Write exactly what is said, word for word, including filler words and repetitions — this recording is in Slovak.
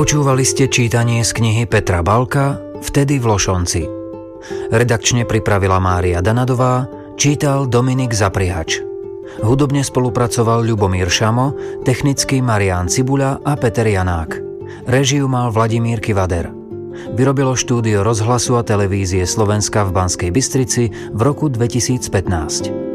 Počúvali ste čítanie z knihy Petra Balka Vtedy v Lošonci. Redakčne pripravila Mária Danadová, čítal Dominik Zaprihač. Hudobne spolupracoval Ľubomír Šamo, technicky Marián Cibuľa a Peter Janák. Režiu mal Vladimír Kivader. Vyrobilo štúdio rozhlasu a televízie Slovenska v Banskej Bystrici v roku dvetisícpätnásť.